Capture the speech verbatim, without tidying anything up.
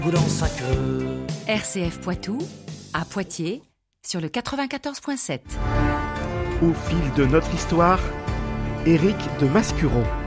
R C F Poitou, à Poitiers, sur le quatre-vingt-quatorze virgule sept. Au fil de notre histoire, Éric de Mascuron.